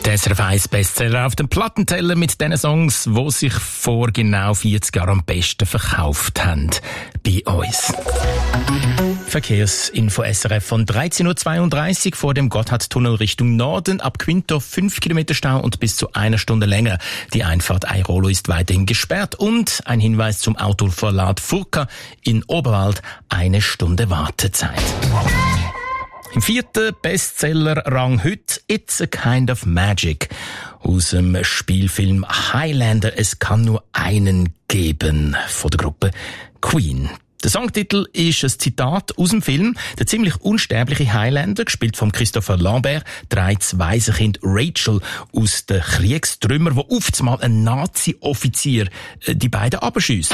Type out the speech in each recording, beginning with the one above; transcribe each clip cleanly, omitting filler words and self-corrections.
Der SRF 1 Bestseller auf dem Plattenteller mit den Songs, die sich vor genau 40 Jahren am besten verkauft haben. Bei uns. Verkehrsinfo SRF von 13.32 Uhr vor dem Gotthardtunnel Richtung Norden. Ab Quinto 5 Kilometer Stau und bis zu 1 Stunde länger. Die Einfahrt Airolo ist weiterhin gesperrt. Und ein Hinweis zum Autoverlad Furka in Oberwald. 1 Stunde Wartezeit. Im 4. Bestseller-Rang heute «It's a Kind of Magic» aus dem Spielfilm Highlander. Es kann nur einen geben von der Gruppe Queen. Der Songtitel ist ein Zitat aus dem Film. Der ziemlich unsterbliche Highlander, gespielt von Christopher Lambert, trägt das Waisenkind Rachel aus den Kriegstrümmern, wo oftmals ein Nazi-Offizier die beiden abschießt.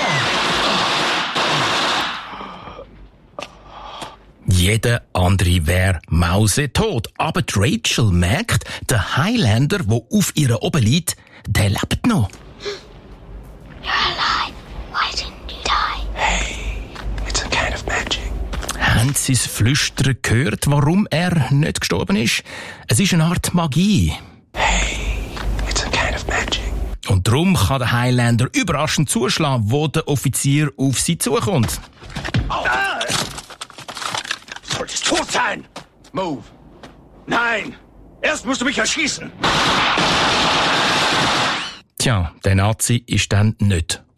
Jeder andere wäre mausetot. Aber die Rachel merkt, der Highlander, der auf ihr oben liegt, der lebt noch. You're alive. Why didn't you die? Hey, it's a kind of magic. Haben Sie das Flüstern gehört, warum er nicht gestorben ist? Es ist eine Art Magie. Hey, it's a kind of magic. Und darum kann der Highlander überraschend zuschlagen, wo der Offizier auf sie zukommt. Solltest tot sein! Move! Nein! Erst musst du mich erschießen! Tja, der Nazi ist dann nicht